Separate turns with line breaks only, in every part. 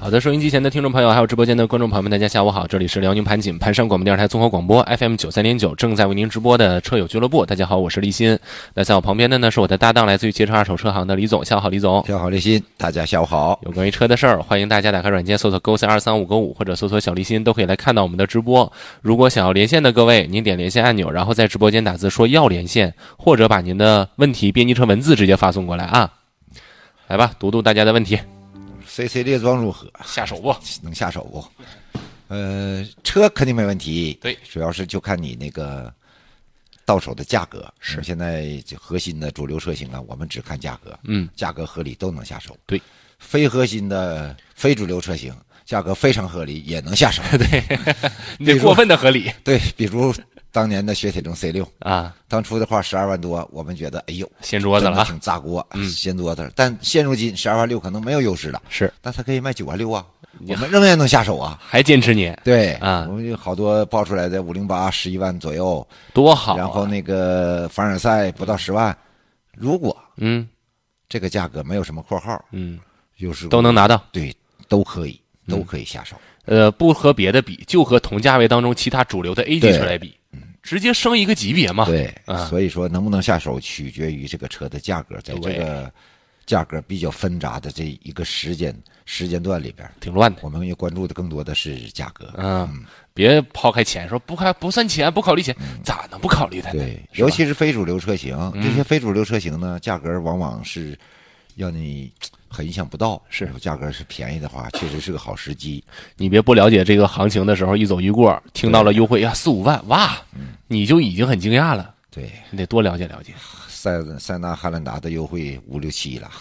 好的，收音机前的听众朋友，还有直播间的观众朋友们，大家下午好，这里是辽宁盘锦盘山广播电视台综合广播 FM 93.9，正在为您直播的车友俱乐部。大家好，我是立新。那在我旁边的呢是我的搭档，来自于汽车二手车行的李总。下午好，李总。
下午好，立新。大家下午好。
有关于车的事儿，欢迎大家打开软件搜索勾32355或者搜索小立新，都可以来看到我们的直播。如果想要连线的各位，您点连线按钮，然后在直播间打字说要连线，或者把您的问题编辑成文字直接发送过来啊。来吧，读读大家的问题。
CC 列装如何？
下手不？
能下手不？车肯定没问题。
对，
主要是就看你那个到手的价格。
是
现在核心的主流车型啊，我们只看价格。价格合理都能下手。
对，
非核心的非主流车型，价格非常合理也能下手。
对，你得过分的合理。
对，比如当年的雪铁龙 C6
啊，
当初的话12万多，我们觉得哎呦
掀桌子了，
挺炸锅，掀桌子。但现如今12万6可能没有优势了，
是，
但它可以卖9万6啊，我们仍然能下手啊，
还坚持你。
对
啊，
我们有好多报出来的508 11万左右，
多好啊。
然后那个凡尔赛不到10万，如果这个价格没有什么括号，优势
都能拿到，
对，都可以下手。
不和别的比，就和同价位当中其他主流的 A 级车来比，直接升一个级别嘛。
对，所以说能不能下手取决于这个车的价格，在这个价格比较纷杂的这一个时间段里边，
挺乱的。
我们也关注的更多的是价格。
别抛开钱，说不算钱，不考虑钱，咋能不考虑的呢？
对，尤其是非主流车型，这些非主流车型呢，价格往往是让你很意想不到。是，价格是便宜的话，确实是个好时机。
你别不了解这个行情的时候，一走一过，听到了优惠呀4、5万，哇，你就已经很惊讶了。
对，
你得多了解了解。
塞纳汉兰达的优惠5、6、7了。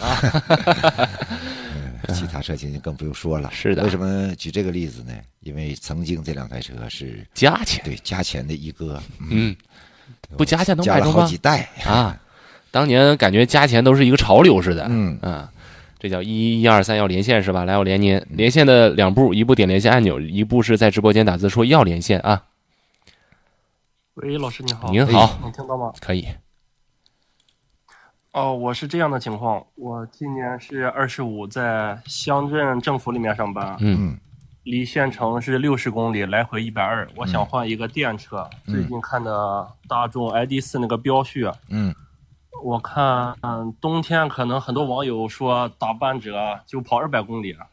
其他车型更不用说了。
是的。
为什么举这个例子呢？因为曾经这两台车是
加钱，
对，加钱的一个。
不加钱能
加了好几代
啊！当年感觉加钱都是一个潮流似的。这叫1112要连线是吧？来，我连您。连线的2步，一步点连线按钮，一步是在直播间打字说要连线啊。
喂，老师你好。
您好，
能听到吗？
可以。
我是这样的情况，我今年是25，在乡镇政府里面上班。离县城是60公里，来回120。我想换一个电车。最近看的大众 ID.4 那个标序。我看冬天可能很多网友说打半折就跑200公里，